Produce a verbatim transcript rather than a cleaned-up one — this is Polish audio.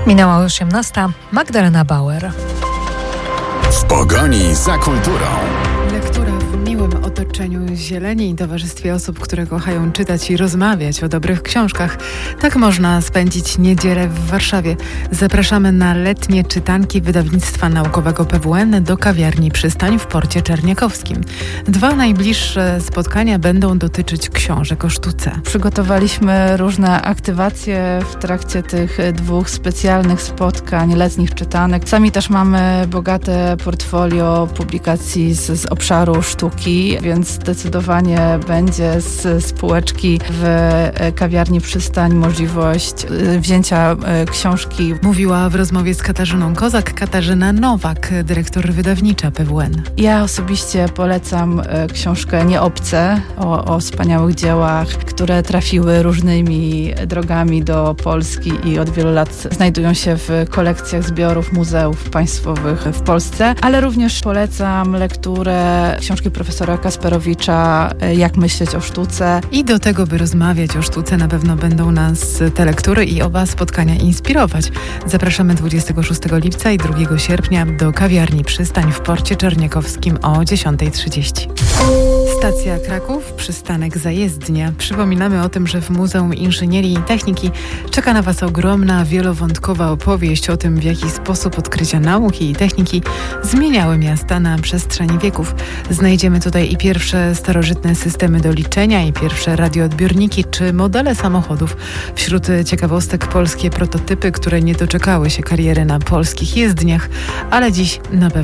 Minęła osiemnasta. Magdalena Bauer. W pogoni za kulturą. Lektura w miłym otoczeniu zieleni i towarzystwie osób, które kochają czytać i rozmawiać o dobrych książkach. Tak można spędzić niedzielę w Warszawie. Zapraszamy na letnie czytanki wydawnictwa naukowego P W N do kawiarni Przystań w Porcie Czerniakowskim. Dwa najbliższe spotkania będą dotyczyć książek o sztuce. Przygotowaliśmy różne aktywacje w trakcie tych dwóch specjalnych spotkań, letnich czytanek. Sami też mamy bogate portfolio publikacji z, z obszaru sztuki, więc zdecydowanie będzie z spółeczki w kawiarni Przystań możliwość wzięcia książki. Mówiła w rozmowie z Katarzyną Kozak Katarzyna Nowak, dyrektor wydawnicza P W N. Ja osobiście polecam książkę Nieobce o, o wspaniałych dziełach, które trafiły różnymi drogami do Polski i od wielu lat znajdują się w kolekcjach zbiorów muzeów państwowych w Polsce, ale również polecam lekturę książki profesora Kasperowicza Jak myśleć o sztuce. I do tego, by rozmawiać o sztuce, na pewno będą nas te lektury i oba spotkania inspirować. Zapraszamy dwudziestego szóstego lipca i drugiego sierpnia do kawiarni Przystań w Porcie Czerniakowskim o dziesiąta trzydzieści. Stacja Kraków, przystanek Zajezdnia. Przypominamy o tym, że w Muzeum Inżynierii i Techniki czeka na Was ogromna, wielowątkowa opowieść o tym, w jaki sposób odkrycia nauki i techniki zmieniały miasta na przestrzeni wieków. Znajdziemy tutaj i pierwsze starożytne systemy do liczenia, i pierwsze radioodbiorniki, czy modele samochodów. Wśród ciekawostek polskie prototypy, które nie doczekały się kariery na polskich jezdniach, ale dziś na pewno